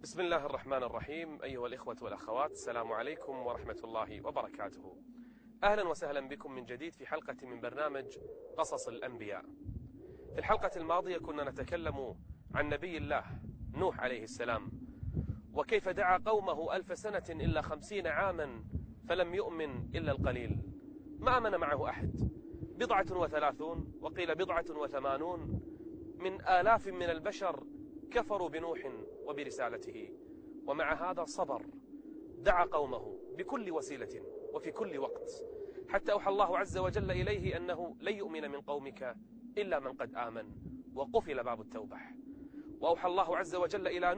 بسم الله الرحمن الرحيم. أيها الإخوة والأخوات، السلام عليكم ورحمة الله وبركاته. أهلا وسهلا بكم من جديد في حلقة من برنامج قصص الأنبياء. في الحلقة الماضية كنا نتكلم عن نبي الله نوح عليه السلام، وكيف دعا قومه 1000 سنة إلا 50 عاما فلم يؤمن إلا القليل. ما آمن معه أحد، 37 وقيل 80 من آلاف من البشر كفروا بنوح وبرسالته، ومع هذا صبر، دعا قومه بكل وسيلة وفي كل وقت، حتى أوحى الله عز وجل إليه أنه لن يؤمن من قومك إلا من قد آمن، وقفل باب التوبة. وأوحى الله عز وجل إلى